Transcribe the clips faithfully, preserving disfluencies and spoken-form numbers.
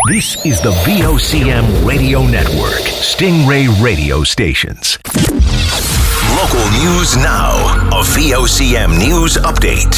This is the V O C M Radio Network, Stingray Radio Stations. Local news now. A V O C M news update.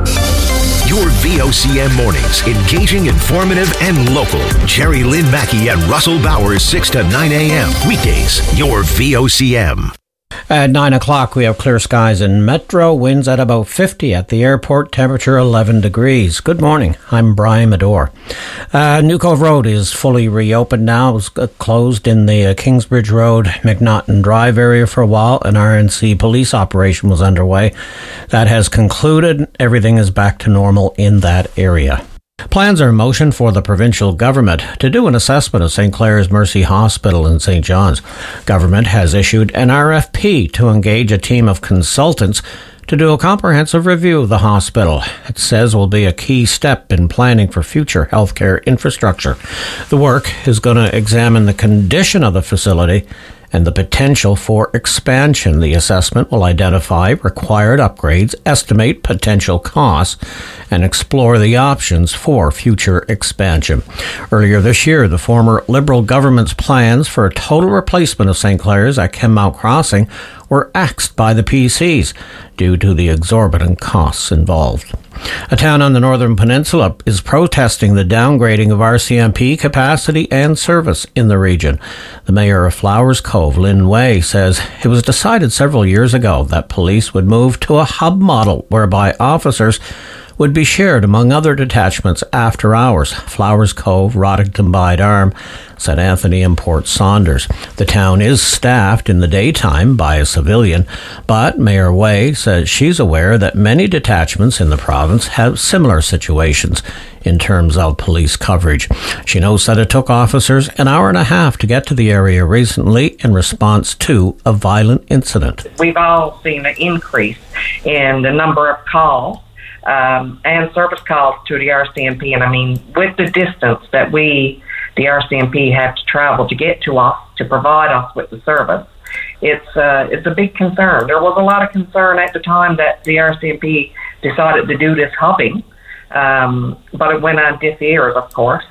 Your V O C M mornings, engaging, informative, and local. Jerry Lynn Mackey and Russell Bowers, six to nine a.m. Weekdays, your V O C M. At nine o'clock, we have clear skies in Metro, winds at about fifty at the airport, temperature eleven degrees. Good morning, I'm Brian Medore. Uh, New Cove Road is fully reopened now. It was uh, closed in the uh, Kingsbridge Road, McNaughton Drive area for a while. An R N C police operation was underway. That has concluded. Everything is back to normal in that area. Plans are in motion for the provincial government to do an assessment of Saint Clair's Mercy Hospital in Saint John's. Government has issued an R F P to engage a team of consultants to do a comprehensive review of the hospital. It says will be a key step in planning for future healthcare infrastructure. The work is going to examine the condition of the facility and the potential for expansion. The assessment will identify required upgrades, estimate potential costs, and explore the options for future expansion. Earlier this year, the former Liberal government's plans for a total replacement of Saint Clair's at Kenmount Crossing were axed by the P Cs due to the exorbitant costs involved. A town on the Northern Peninsula is protesting the downgrading of R C M P capacity and service in the region. The mayor of Flowers Cove, Lynn Way, says it was decided several years ago that police would move to a hub model whereby officers would be shared among other detachments after hours. Flowers Cove, Roddington Bide Arm, Saint Anthony and Port Saunders. The town is staffed in the daytime by a civilian, but Mayor Way says she's aware that many detachments in the province have similar situations in terms of police coverage. She knows that it took officers an hour and a half to get to the area recently in response to a violent incident. We've all seen an increase in the number of calls Um, and service calls to the R C M P. And I mean, with the distance that we, the R C M P, have to travel to get to us, to provide us with the service, it's uh, it's a big concern. There was a lot of concern at the time that the R C M P decided to do this hubbing, um, but it went on deaf ears, of course.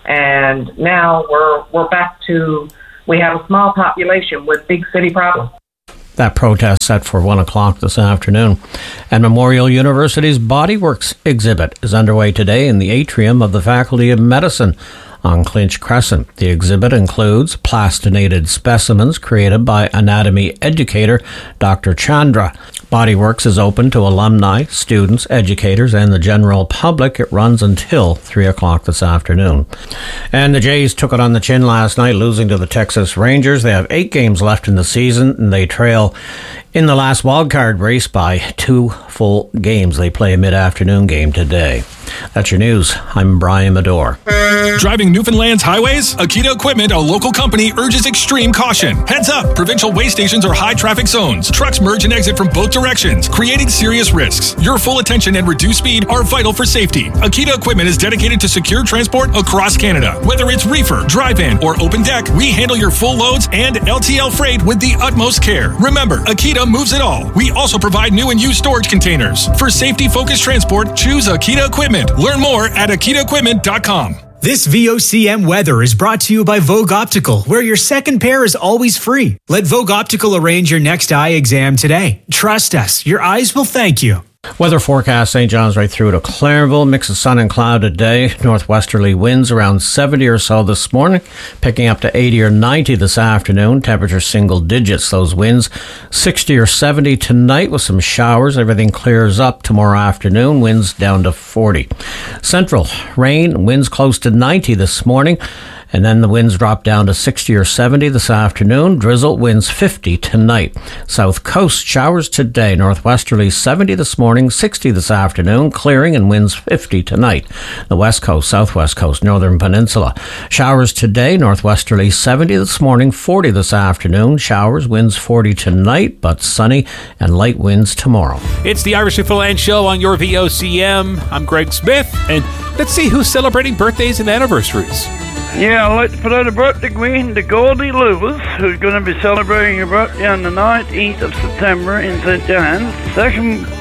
And now we're we're back to, we have a small population with big city problems. That protest set for one o'clock this afternoon. And Memorial University's Bodyworks exhibit is underway today in the atrium of the Faculty of Medicine on Clinch Crescent. The exhibit includes plastinated specimens created by anatomy educator Doctor Chandra. Bodyworks is open to alumni, students, educators, and the general public. It runs until three o'clock this afternoon. And the Jays took it on the chin last night, losing to the Texas Rangers. They have eight games left in the season, and they trail in the last wildcard race by two full games. They play a mid-afternoon game today. That's your news. I'm Brian Medore. Driving Newfoundland's highways? Akita Equipment, a local company, urges extreme caution. Heads up! Provincial way stations are high traffic zones. Trucks merge and exit from both directions, creating serious risks. Your full attention and reduced speed are vital for safety. Akita Equipment is dedicated to secure transport across Canada. Whether it's reefer, drive-in, or open deck, we handle your full loads and L T L freight with the utmost care. Remember, Akita moves it all. We also provide new and used storage containers. For safety-focused transport, choose Akita Equipment. Learn more at akita equipment dot com. This V O C M weather is brought to you by Vogue Optical, where your second pair is always free. Let Vogue Optical arrange your next eye exam today. Trust us, your eyes will thank you. Weather forecast, Saint John's right through to Clairville. Mix of sun and cloud today. Northwesterly winds around seventy or so this morning, picking up to eighty or ninety this afternoon. Temperature single digits, those winds. sixty or seventy tonight with some showers. Everything clears up tomorrow afternoon. Winds down to forty. Central, rain, winds close to ninety this morning. And then the winds drop down to sixty or seventy this afternoon. Drizzle, winds fifty tonight. South Coast, showers today. Northwesterly seventy this morning, sixty this afternoon. Clearing and winds fifty tonight. The West Coast, Southwest Coast, Northern Peninsula. Showers today. Northwesterly seventy this morning, forty this afternoon. Showers, winds forty tonight, but sunny and light winds tomorrow. It's the Irish Newfoundland Show on your V O C M. I'm Greg Smith, and let's see who's celebrating birthdays and anniversaries. Yeah, I'd like to put out a birthday queen to Goldie Lewis, who's going to be celebrating her birthday on the nineteenth of September in Saint John's. Second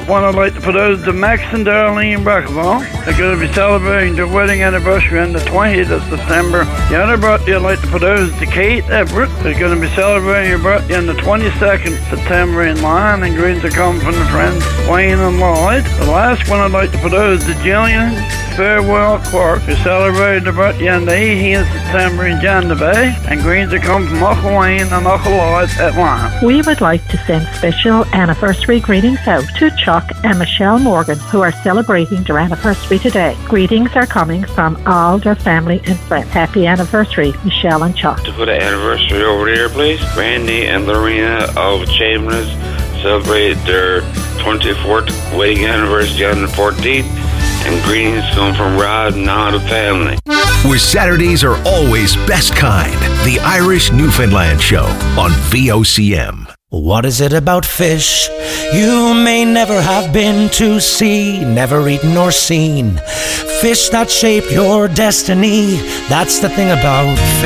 one I'd like to put out is to Max and Darlene Brackenball. They're going to be celebrating their wedding anniversary on the twentieth of September. The other birthday I'd like to put out is to Kate Everett. They're going to be celebrating her birthday on the twenty-second of September in Lyon, and greetings are coming from the friends Wayne and Lloyd. The last one I'd like to put out is to Jillian Farewell Clark, who celebrated their birthday on the eighteenth of September in John Bay, and greetings are coming from Uncle Wayne and Uncle Lloyd at Lyon. We would like to send special anniversary greetings out to Chuck and Michelle Morgan, who are celebrating their anniversary today. Greetings are coming from all their family and friends. Happy anniversary, Michelle and Chuck. To put an anniversary over there, please. Randy and Lorena of Chambers celebrate their twenty-fourth wedding anniversary on the fourteenth. And greetings come from Rod and all the family. Where Saturdays are always best kind. The Irish Newfoundland Show on V O C M. What is it about fish you may never have been to see, never eaten or seen? Fish that shape your destiny, that's the thing about fish.